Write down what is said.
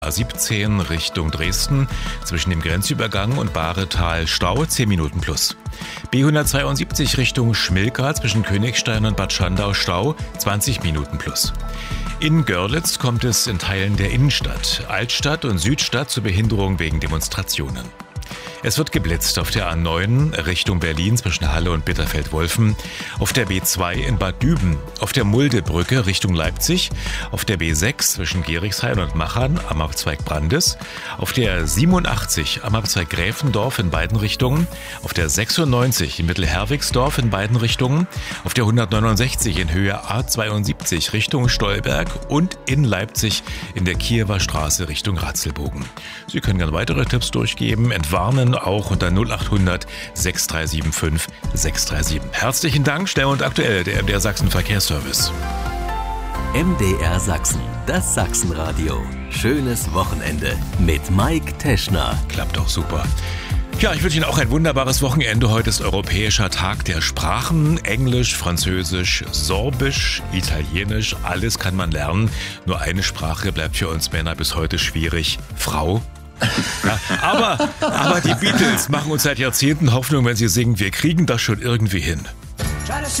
A17 Richtung Dresden zwischen dem Grenzübergang und Bahretal Stau, 10 Minuten plus. B172 Richtung Schmilka zwischen Königstein und Bad Schandau Stau, 20 Minuten plus. In Görlitz kommt es in Teilen der Innenstadt, Altstadt und Südstadt zu Behinderung wegen Demonstrationen. Es wird geblitzt auf der A9 Richtung Berlin zwischen Halle und Bitterfeld-Wolfen, auf der B2 in Bad Düben, auf der Muldebrücke Richtung Leipzig, auf der B6 zwischen Gerichshain und Machern am Abzweig Brandes, auf der 87 am Abzweig Gräfendorf in beiden Richtungen, auf der 96 in Mittelherwigsdorf in beiden Richtungen, auf der 169 in Höhe A72 Richtung Stolberg und in Leipzig in der Kiewer Straße Richtung Ratzelbogen. Sie können gerne weitere Tipps durchgeben, entwarnen auch unter 0800 6375 637. Herzlichen Dank, schnell und aktuell, der MDR Sachsen Verkehrsservice. MDR Sachsen, das Sachsenradio. Schönes Wochenende mit Mike Teschner. Klappt doch super. Ja, ich wünsche Ihnen auch ein wunderbares Wochenende. Heute ist Europäischer Tag der Sprachen. Englisch, Französisch, Sorbisch, Italienisch, alles kann man lernen. Nur eine Sprache bleibt für uns Männer bis heute schwierig: Frau. Ja, aber die Beatles machen uns seit Jahrzehnten Hoffnung, wenn sie singen, wir kriegen das schon irgendwie hin.